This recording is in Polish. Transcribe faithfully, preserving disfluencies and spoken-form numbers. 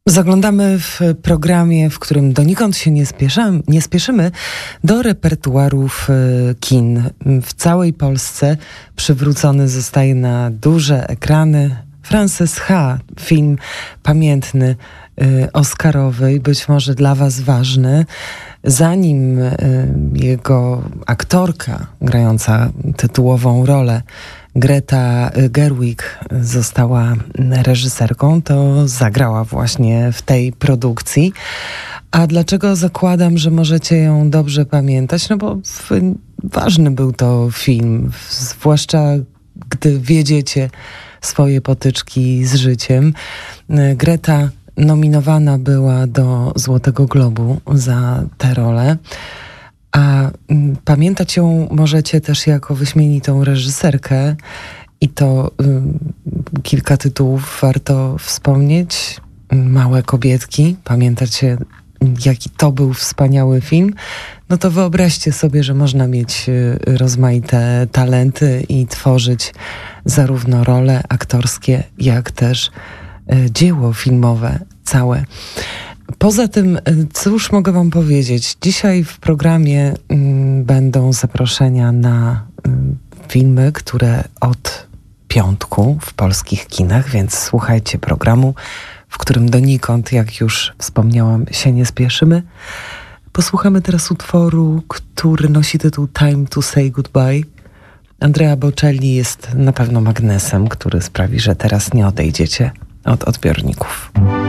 Zaglądamy w programie, w którym donikąd się nie, spieszam, nie spieszymy, do repertuarów kin. W całej Polsce przywrócony zostaje na duże ekrany Frances Ha, film pamiętny, oscarowy i być może dla was ważny. Zanim jego aktorka grająca tytułową rolę Greta Gerwig została reżyserką, to zagrała właśnie w tej produkcji. A dlaczego zakładam, że możecie ją dobrze pamiętać? No bo w, ważny był to film, zwłaszcza gdy wiedziecie swoje potyczki z życiem. Greta nominowana była do Złotego Globu za tę rolę. A pamiętać ją możecie też jako wyśmienitą reżyserkę i to y, kilka tytułów warto wspomnieć. Małe kobietki, pamiętacie jaki to był wspaniały film? No to wyobraźcie sobie, że można mieć y, rozmaite talenty i tworzyć zarówno role aktorskie, jak też y, dzieło filmowe całe. Poza tym, cóż mogę wam powiedzieć? Dzisiaj w programie mm, będą zaproszenia na mm, filmy, które od piątku w polskich kinach, więc słuchajcie programu, w którym donikąd, jak już wspomniałam, się nie spieszymy. Posłuchamy teraz utworu, który nosi tytuł Time to Say Goodbye. Andrea Bocelli jest na pewno magnesem, który sprawi, że teraz nie odejdziecie od odbiorników.